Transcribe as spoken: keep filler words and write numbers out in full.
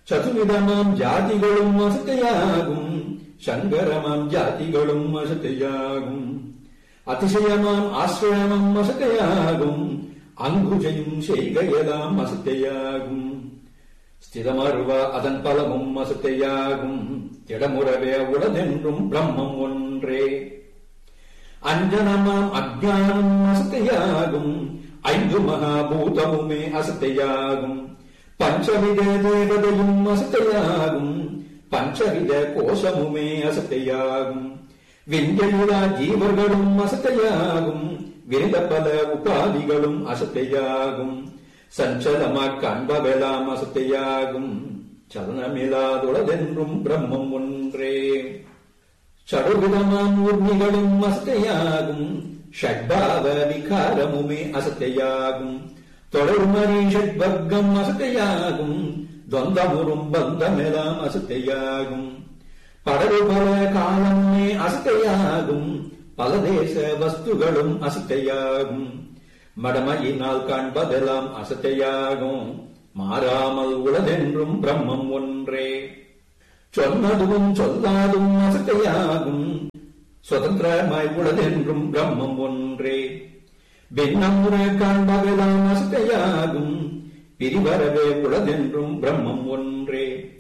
சதுர்விதமாம் ஜாதிகளும் அசத்தையாகும், சங்கரமாம் ஜாதிகளும் அசத்தையாகும், அதிசயமாம் ஆசிரமம் அசத்தையாகும், அங்குஜையும் செய்கையெல்லாம் அசத்தையாகும், ஸ்திரமருவ அதன் பலமும் அசத்தையாகும், திடமுறவே உளதென்றும் பிரம்மம் ஒன்றே. அஞ்சனமாம் அஜ்ஞானம் அசத்தையாகும், ஐந்து மகாபூதமுமே அசத்தையாகும், பஞ்சவித தேவதையும் அசத்தையாகும், பஞ்சவித கோஷமுமே அசத்தையாகும், விஞ்சலிலா ஜீவர்களும் அசத்தையாகும், விரிந்த பல உபாதிகளும் அசத்தையாகும், சஞ்சலமாக் காண்பவெல்லாம் அசத்தையாகும், சலனமில்லாதுளதென்றும் பிரம்மம் ஒன்றே. சடுவிதமாம் ஊர்மிகளும் அசத்தையாகும், ஷட்பாவ விகாரமுமே அசத்தையாகும், தொடர்மறி ஷட்வர்க்கம் அசத்தையாகும், தொந்தமுறும் பந்தமெல்லாம் அசத்தையாகும், படரு பல காலமே அசத்தையாகும், பல தேச வஸ்துகளும் அசத்தையாகும், மடமையினால் காண்பதெல்லாம் அசத்தையாகும், மாறாமல் உளதென்றும் பிரம்மம் ஒன்றே. சொன்னதும் சொல்லாதும் அசத்தையாகும், சுதந்திரமாய் உளதென்றும் பிரம்மம் ஒன்றே. பின்னமுற காண்பதெல்லாம் அசத்தையாகும், பிரிவரவே உளதென்றும் பிரம்மம் ஒன்றே.